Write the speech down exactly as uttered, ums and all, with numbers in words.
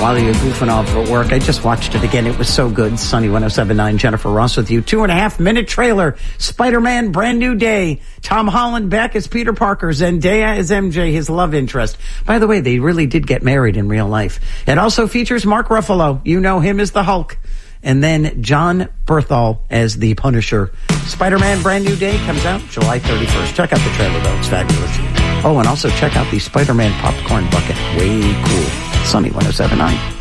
while you're goofing off at work. I just watched it again. It was so good. Sunny one oh seven point nine, Jennifer Ross with you. Two and a half minute trailer. Spider-Man, Brand New Day. Tom Holland back as Peter Parker. Zendaya as M J, his love interest. By the way, they really did get married in real life. It also features Mark Ruffalo. You know him as the Hulk. And then John Berthal as the Punisher. Spider-Man Brand New Day comes out July thirty-first. Check out the trailer, though. It's fabulous. Oh, and also check out the Spider-Man popcorn bucket. Way cool. Sunny one oh seven point nine.